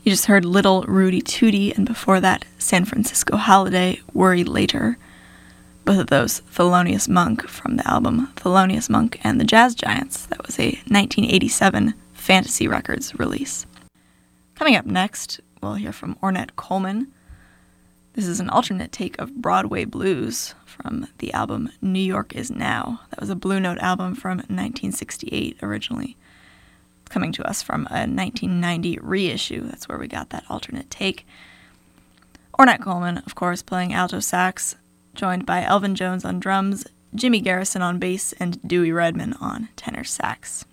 You just heard Little Rudy Tooty, and before that, San Francisco Holiday, Worry Later. Both of those Thelonious Monk from the album Thelonious Monk and the Jazz Giants. That was a 1987 Fantasy Records release. Coming up next, we'll hear from Ornette Coleman. This is an alternate take of Broadway Blues from the album New York Is Now. That was a Blue Note album from 1968 originally. Coming to us from a 1990 reissue. That's where we got that alternate take. Ornette Coleman, of course, playing alto sax, joined by Elvin Jones on drums, Jimmy Garrison on bass, and Dewey Redman on tenor sax.